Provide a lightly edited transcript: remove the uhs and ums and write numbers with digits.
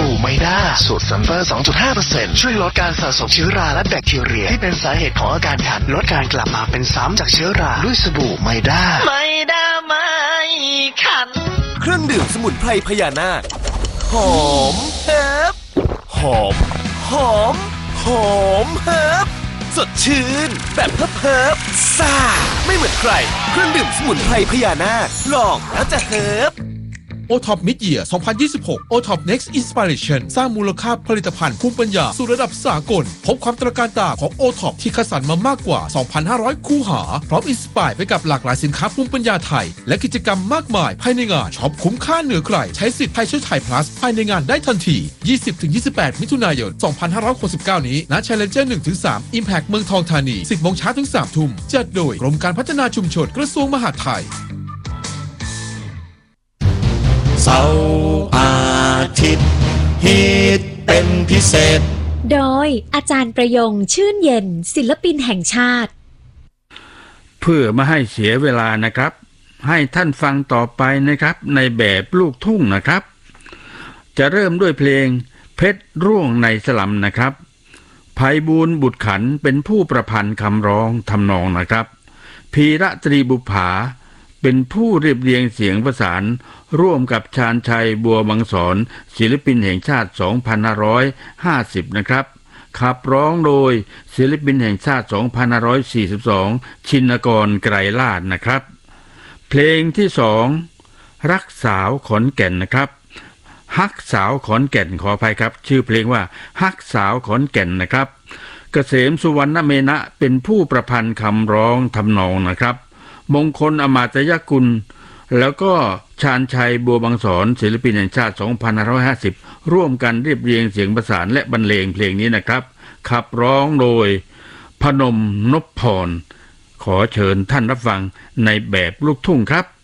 บู่ไมด้าสูตรซัลเฟอร์ 2.5% ช่วยลดการสะสมเชื้อราและแบคทีเรียที่เป็นสาเหตุของอาการคันลดการกลับมาเป็นซ้ำจากเชื้อราด้วยสบู่ไมด้าไม่คันเครื่องดื่มสมุนไพรพญานาคหอมเฮิบหอมหอมหอมเฮิบสดชื่นแบบเฮิบซ่าไม่เหมือนใครเครื่องดื่มสมุนไพรพญานาคลองแล้วจะเฮิบ OTOP Mid-Year 2026 OTOP Next Inspiration สร้างมูลค่าผลิตภัณฑ์ภูมิปัญญาสู่ระดับสากลพบความตระการตาของ OTOP ที่คัดสรรมามากกว่า 2,500 คู่หาพร้อมอินสไปร์ไปกับหลากหลายสินค้าภูมิปัญญาไทยและกิจกรรมมากมายภายในงานช็อปคุ้มค่าเหนือใครใช้สิทธิ์ไทยช่วยไทย Plus ภายในงานได้ทันที 20-28 มิถุนายน 2569 นี้ณ Challenger 1-3 Impact เมืองทองธานี 10 โมงเช้าถึง 3 ทุ่มจัดโดยกรมการพัฒนาชุมชนกระทรวงมหาดไทยเสาร์อาทิตย์ฮิตเป็นพิเศษโดยอาจารย์ประยงชื่นเย็นศิลปินแห่งชาติเพื่อไม่ให้เสียเวลานะครับให้ท่านฟังต่อไปนะครับในแบบลูกทุ่งนะครับจะเริ่มด้วยเพลงเพชรร่วงในสลัมนะครับไพบูลย์บุตรขันเป็นผู้ประพันธ์คำร้องทำนองนะครับพีระตรีบุปผาเป็นผู้เรียบเรียงเสียงประสานร่วมกับชาญชัยบัวบางสอนศิลปินแห่งชาติ 2550 นะครับขับร้องโดยศิลปินแห่งชาติ 2542 ชินกรไกรลาภนะครับเพลงที่2รักสาวขอนแก่นนะครับฮักสาวขอนแก่นขออภัยครับชื่อเพลงว่าฮักสาวขอนแก่นนะครับเกษมสุวรรณเมนะเป็นผู้ประพันธ์คำร้องทำนองนะครับมงคลอมาตยกุลแล้วก็ชาญชัยบัวบางสอนศิลปินแห่งชาติ 2550 ร่วมกันเรียบเรียงเสียงประสานและบรรเลงเพลงนี้นะครับขับร้องโดยพนมนพพรขอเชิญท่านรับฟังในแบบลูกทุ่งครับ